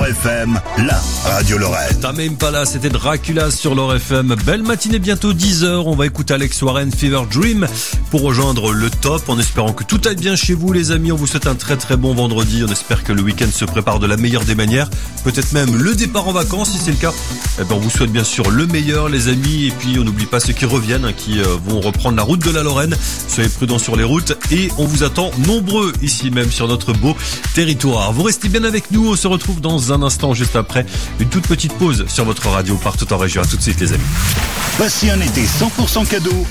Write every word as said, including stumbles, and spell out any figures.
F M, la radio Lorraine. T'as même pas là, c'était Dracula sur l'Or F M. Belle matinée, bientôt dix heures. On va écouter Alex Warren, Fever Dream, pour rejoindre le top, en espérant que tout aille bien chez vous, les amis. On vous souhaite un très très bon vendredi. On espère que le week-end se prépare de la meilleure des manières. Peut-être même le départ en vacances, si c'est le cas. Eh ben, on vous souhaite bien sûr le meilleur, les amis. Et puis, on n'oublie pas ceux qui reviennent, hein, qui euh, vont reprendre la route de la Lorraine. Soyez prudents sur les routes et on vous attend nombreux ici même sur notre beau territoire. Vous restez bien avec nous. On se retrouve dans un instant, juste après une toute petite pause sur votre radio partout en région. À tout de suite, les amis. Voici un été cent pour cent cadeau